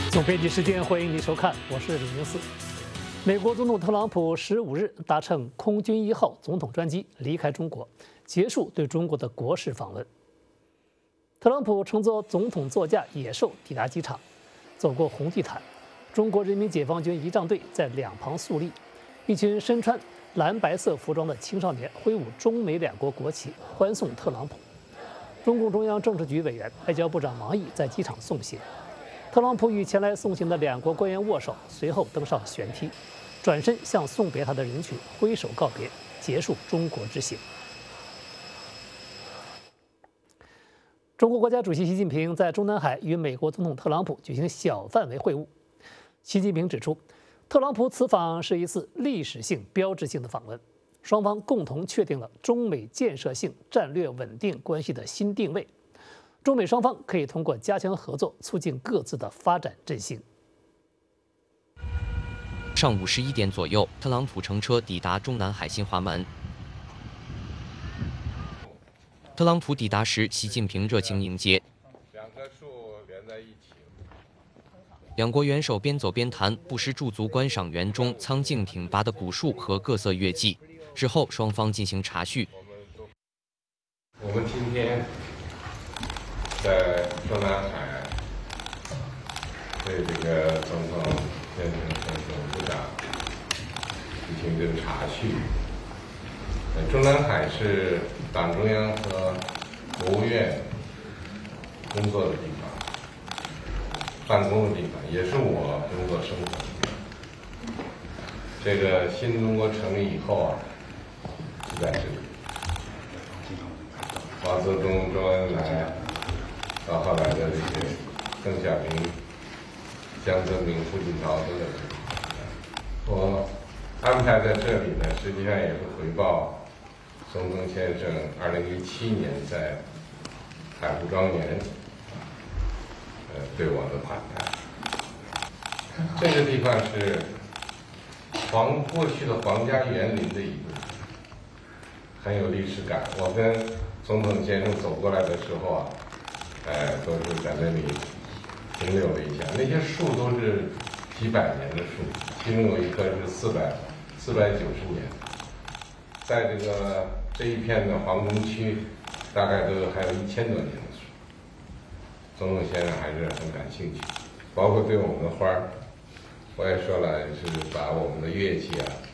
总编辑时间，欢迎您收看，我是李明四。美国总统特朗普15日搭乘空军1号总统专机离开中国，结束对中国的国事访问。特朗普乘坐总统座驾野兽抵达机场，走过红地毯，中国人民解放军仪仗队在两旁肃立，一群身穿蓝白色服装的青少年挥舞中美两国国旗，欢送特朗普。中共中央政治局委员、外交部长王毅在机场送行。特朗普与前来送行的两国官员握手，随后登上舷梯，转身向送别他的人群挥手告别，结束中国之行。中国国家主席习近平在中南海与美国总统特朗普举行小范围会晤。习近平指出，特朗普此访是一次历史性、标志性的访问，双方共同确定了中美建设性战略稳定关系的新定位。中美双方可以通过加强合作，促进各自的发展振兴。 上午11点左右，特朗普乘车抵达中南海新华门。特朗普抵达时，习近平热情迎接。 两棵树连在一起。 两国元首边走边谈，不时驻足观赏园中苍劲挺拔的古树和各色月季。之后，双方进行茶叙。 我们今天在中南海对这个总统先生和总部长进行这个茶叙。中南海是党中央和国务院工作的地方，办公的地方，也是我工作生活的地方。这个新中国成立以后啊，就在这里。毛泽东、周恩来，到后来的这些邓小平、江泽民、胡锦涛都在这里。我安排在这里呢，实际上也是回报松曾先生2017年在海湖庄园对我的款待。这个地方是过去的皇家园林的一部分，很有历史感。我跟总统先生走过来的时候啊，都是在那里停留了一下。那些树都是几百年的树，其中有一棵是490年。在这一片的皇宫区，大概都还有1000多年的树。总统先生还是很感兴趣，包括对我们的花儿，我也说了，是把我们的乐器啊